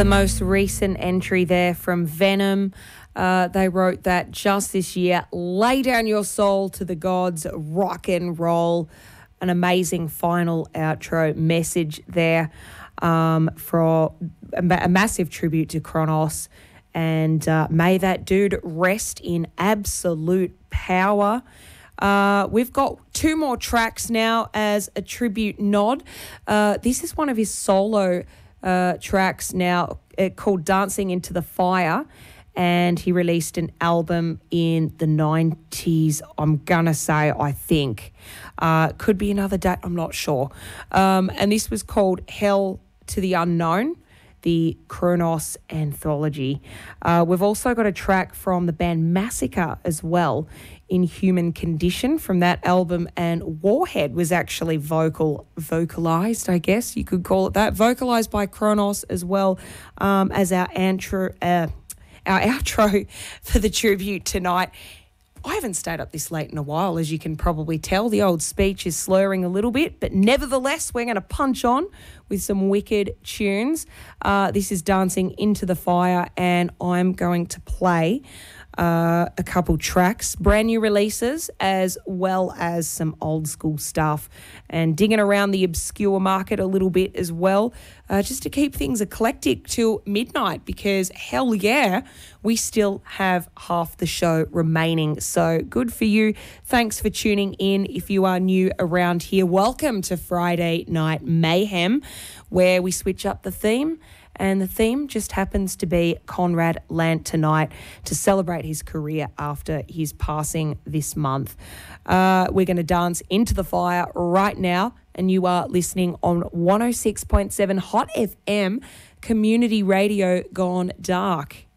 the most recent entry there from Venom. They wrote that just this year. Lay down your soul to the gods, rock and roll. An amazing final outro message there for a massive tribute to Kronos. And may that dude rest in absolute power. We've got two more tracks now as a tribute nod. This is one of his solo tracks now called Dancing into the Fire, and he released an album in the 90s, I'm going to say, I think. Could be another date, I'm not sure. And this was called Hell to the Unknown, the Kronos anthology. We've also got a track from the band Massacre as well, In Human Condition, from that album, and Warhead was actually vocalised, I guess you could call it that, vocalised by Kronos as well, as our outro for the tribute tonight. I haven't stayed up this late in a while, as you can probably tell. The old speech is slurring a little bit, but nevertheless, we're going to punch on with some wicked tunes. This is Dancing into the Fire, and I'm going to play a couple tracks, brand new releases, as well as some old school stuff, and digging around the obscure market a little bit as well, just to keep things eclectic till midnight, because hell yeah, we still have half the show remaining. So good for you. Thanks for tuning in. If you are new around here, welcome to Friday Night Mayhem, where we switch up the theme. And the theme just happens to be Conrad Lant tonight, to celebrate his career after his passing this month. We're going to dance into the fire right now, and you are listening on 106.7 Hot FM, community radio gone dark.